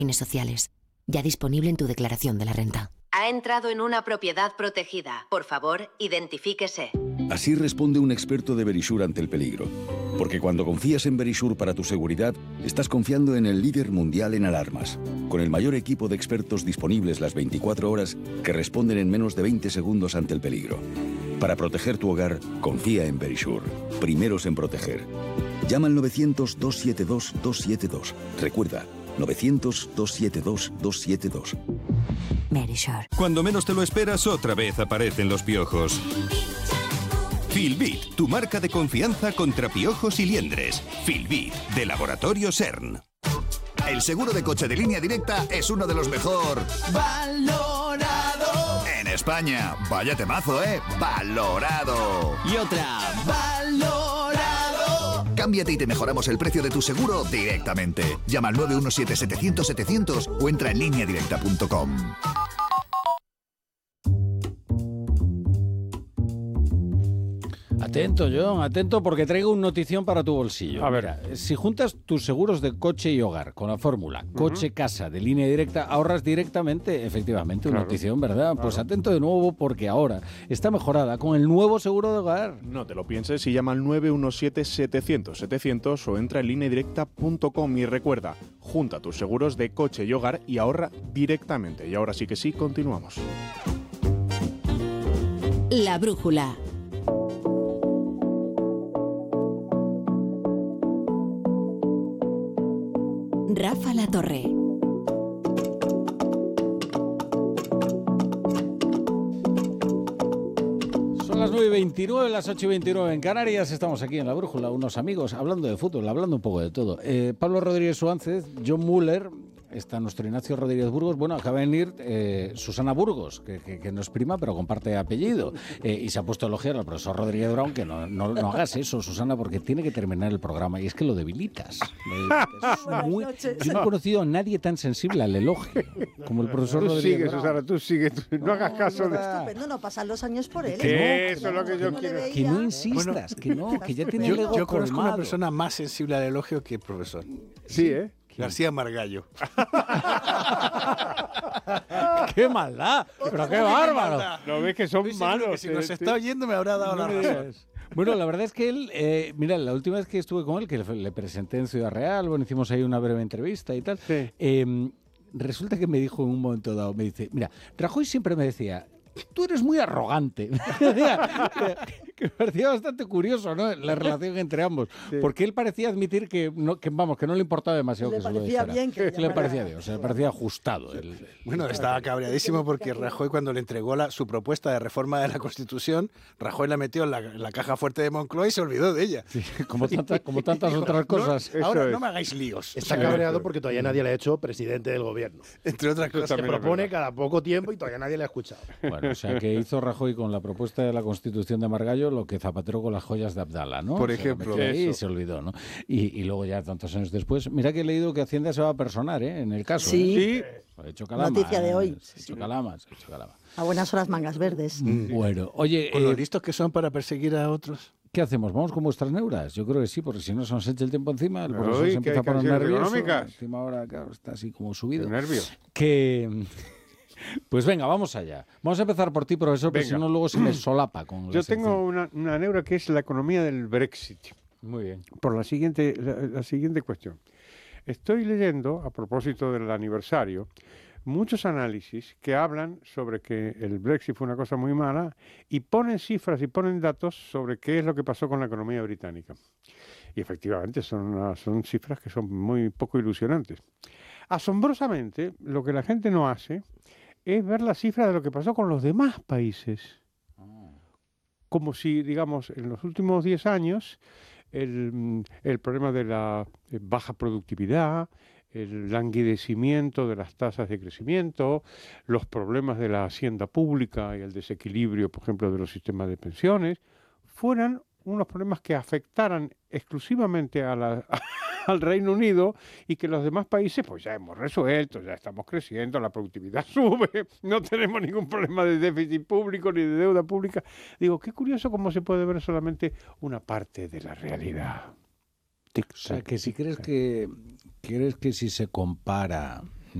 sociales. Ya disponible en tu declaración de la renta. Ha entrado en una propiedad protegida. Por favor, identifíquese. Así responde un experto de Verisure ante el peligro. Porque cuando confías en Verisure para tu seguridad, estás confiando en el líder mundial en alarmas. Con el mayor equipo de expertos disponibles las 24 horas que responden en menos de 20 segundos ante el peligro. Para proteger tu hogar, confía en Verisure. Primeros en proteger. Llama al 900-272-272. Recuerda, 900-272-272. Verisure. Cuando menos te lo esperas, otra vez aparecen los piojos. Filbit, tu marca de confianza contra piojos y liendres. Filbit, de Laboratorio CERN. El seguro de coche de Línea Directa es uno de los mejor valorado en España. Vaya temazo, ¿eh? Valorado. Y otra, valorado. Cámbiate y te mejoramos el precio de tu seguro directamente. Llama al 917-700-700 o entra en lineadirecta.com. Atento, John, atento porque traigo una notición para tu bolsillo. A ver. Mira, si juntas tus seguros de coche y hogar con la fórmula coche-casa de Línea Directa, ahorras directamente, efectivamente, una notición, ¿verdad? Pues atento de nuevo porque ahora está mejorada con el nuevo seguro de hogar. No te lo pienses y llama al 917-700-700 o entra en lineadirecta.com y recuerda, junta tus seguros de coche y hogar y ahorra directamente. Y ahora sí que sí, continuamos. La brújula. Rafa La Torre. Son las 9:29, las 8:29 en Canarias. Estamos aquí en La Brújula, unos amigos, hablando de fútbol, hablando un poco de todo. Pablo Rodríguez Suárez, John Muller, está nuestro Ignacio Rodríguez Burgos. Bueno, acaba de venir Susana Burgos, que no es prima, pero comparte apellido. Y se ha puesto a elogiar al profesor Rodríguez Brown, que no hagas eso, Susana, porque tiene que terminar el programa. Y es que lo debilitas. Yo no he conocido a nadie tan sensible al elogio como el profesor Rodríguez Brown. Susana, tú sigue. No hagas caso de... Estupendo, no pasan los años por él. Eso es lo que yo quiero. Que no insistas, que ya tiene el ego Yo conozco colmado. una persona más sensible al elogio que el profesor. Sí, ¿eh? García Margallo. ¡Qué maldad! ¡Pero qué bárbaro! No ves que son malos. Que si nos está oyendo me habrá dado la razón. Bueno, la verdad es que él, mira, la última vez que estuve con él, que le presenté en Ciudad Real, bueno, hicimos ahí una breve entrevista y tal, resulta que me dijo en un momento dado, me dice, mira, Rajoy siempre me decía, tú eres muy arrogante. Que me parecía bastante curioso, ¿no? La relación entre ambos. Sí. Porque él parecía admitir que no le importaba demasiado que se lo dijera. Bien que le parecía bien, o sea, le parecía ajustado. Bueno, estaba cabreadísimo porque Rajoy, cuando le entregó su propuesta de reforma de la Constitución, Rajoy la metió en la caja fuerte de Moncloa y se olvidó de ella. Sí, como tantas otras cosas. No, ahora no me hagáis líos. Está cabreado porque todavía nadie le ha hecho presidente del gobierno. Entre otras cosas. Se propone cada poco tiempo y todavía nadie le ha escuchado. Bueno, o sea, que hizo Rajoy con la propuesta de la Constitución de Margallo lo que Zapatero con las joyas de Abdala, ¿no? Por ejemplo. Y se olvidó, ¿no? Y luego ya tantos años después, mira que he leído que Hacienda se va a personar, en el caso. Sí. Ha hecho Calama. Noticia de hoy. Se ha hecho Calama. A buenas horas mangas verdes. Bueno, oye... Con lo listos que son para perseguir a otros. ¿Qué hacemos? ¿Vamos con vuestras neuras? Yo creo que sí, porque si no se nos echa el tiempo encima, el profesor se empieza a poner nervioso. Encima ahora, claro, está así como subido. Nervios. Pues venga, vamos allá. Vamos a empezar por ti, profesor, porque si no luego se me solapa con Yo tengo una neura que es la economía del Brexit. Muy bien. Por la siguiente cuestión. Estoy leyendo, a propósito del aniversario, muchos análisis que hablan sobre que el Brexit fue una cosa muy mala y ponen cifras y ponen datos sobre qué es lo que pasó con la economía británica. Y efectivamente son cifras que son muy poco ilusionantes. Asombrosamente, lo que la gente no hace es ver las cifras de lo que pasó con los demás países. Como si, digamos, en los últimos 10 años, el problema de la baja productividad, el languidecimiento de las tasas de crecimiento, los problemas de la hacienda pública y el desequilibrio, por ejemplo, de los sistemas de pensiones, fueran unos problemas que afectaran exclusivamente al Reino Unido y que los demás países pues ya hemos resuelto, ya estamos creciendo, la productividad sube, no tenemos ningún problema de déficit público ni de deuda pública. Digo, qué curioso cómo se puede ver solamente una parte de la realidad. O sea, que si crees que si se compara